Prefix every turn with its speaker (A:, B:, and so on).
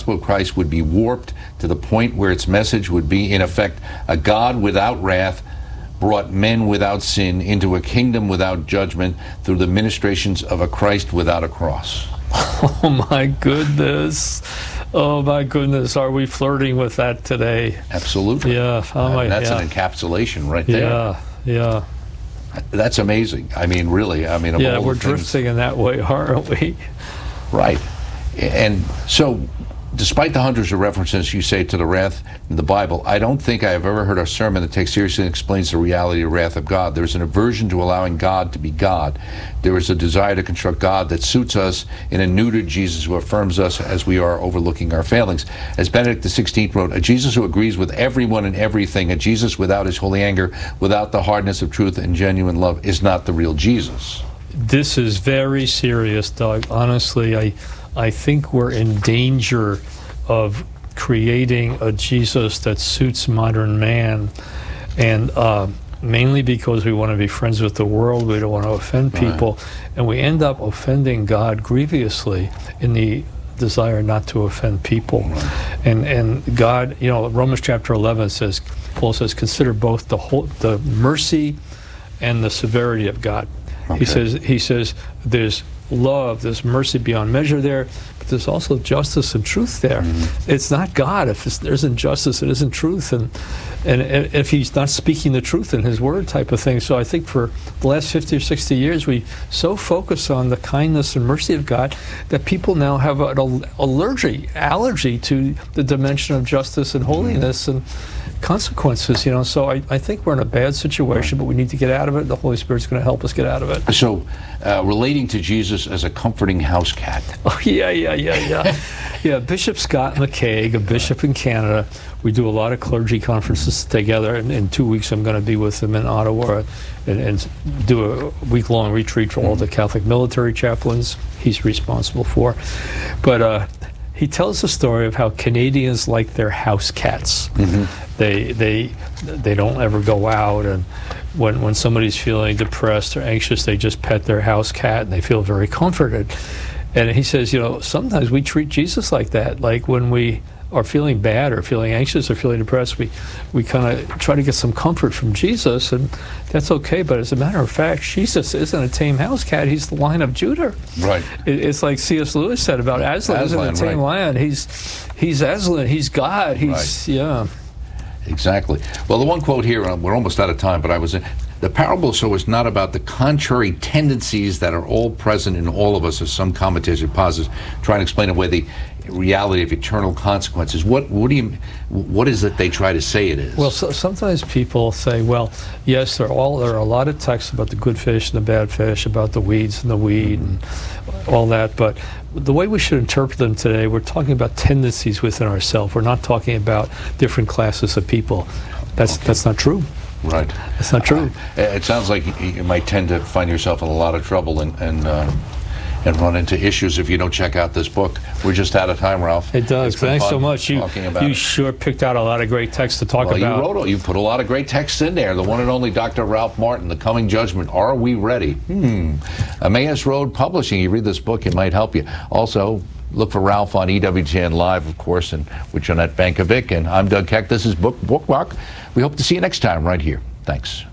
A: gospel of Christ would be warped to the point where its message would be, in effect, a God without wrath brought men without sin into a kingdom without judgment through the ministrations of a Christ without a cross.
B: Oh my goodness. Oh my goodness. Are we flirting with that today?
A: Absolutely.
B: Yeah. Oh
A: that's an encapsulation right there.
B: Yeah. Yeah.
A: That's amazing. I mean, really. I mean,
B: yeah, we're drifting in that way, aren't we?
A: Right. And so, despite the hundreds of references you say to the wrath in the Bible, I don't think I have ever heard a sermon that takes seriously and explains the reality of the wrath of God. There's an aversion to allowing God to be God. There is a desire to construct God that suits us in a neutered Jesus who affirms us as we are, overlooking our failings. As Benedict XVI wrote, a Jesus who agrees with everyone and everything, a Jesus without his holy anger, without the hardness of truth and genuine love, is not the real Jesus.
B: This is very serious, Doug. Honestly, I think we're in danger of creating a Jesus that suits modern man, and mainly because we want to be friends with the world, we don't want to offend people, and we end up offending God grievously in the desire not to offend people. And God, you know, Romans chapter 11 says, Paul says, consider both the mercy and the severity of God. He says there's love, there's mercy beyond measure there, but there's also justice and truth there. It's not God if there isn't justice, it isn't truth, and if he's not speaking the truth in his word type of thing. So I think for the last 50 or 60 years we so focus on the kindness and mercy of God that people now have an allergy to the dimension of justice and holiness and consequences, you know. So I think we're in a bad situation, but we need to get out of it. The Holy Spirit's going to help us get out of it.
A: So, relating to Jesus as a comforting house cat.
B: Oh, yeah. Yeah, Bishop Scott McCaig, a bishop in Canada, we do a lot of clergy conferences together, and in 2 weeks I'm going to be with him in Ottawa and do a week-long retreat for all the Catholic military chaplains he's responsible for. But he tells the story of how Canadians like their house cats. They don't ever go out, and when somebody's feeling depressed or anxious, they just pet their house cat and they feel very comforted. And he says, you know, sometimes we treat Jesus like that. Like when we are feeling bad or feeling anxious or feeling depressed, we kind of try to get some comfort from Jesus, and that's okay. But as a matter of fact, Jesus isn't a tame house cat. He's the Lion of Judah. Right. It's like C.S. Lewis said about Aslan. Isn't a tame lion. He's Aslan. He's God. Yeah.
A: Exactly. Well, the one quote here, we're almost out of time, but the parable so is not about the contrary tendencies that are all present in all of us, as some commentators posit, trying to explain away the reality of eternal consequences. What is it they try to say it is?
B: Well, sometimes people say, well, yes, there are a lot of texts about the good fish and the bad fish, about the weeds and the weed and all that, but the way we should interpret them today, we're talking about tendencies within ourselves. We're not talking about different classes of people. That's not true.
A: Right.
B: That's not true.
A: It sounds like you might tend to find yourself in a lot of trouble and run into issues if you don't check out this book. We're just out of time, Ralph.
B: It does. Thanks so much. You sure picked out a lot of great texts to talk about.
A: You put a lot of great texts in there. The one and only Dr. Ralph Martin, The Coming Judgment. Are we ready? Emmaus Road Publishing. You read this book, it might help you. Also, look for Ralph on EWTN Live, of course, and with Jeanette Bankovic. And I'm Doug Keck. This is Bookmark. We hope to see you next time right here. Thanks.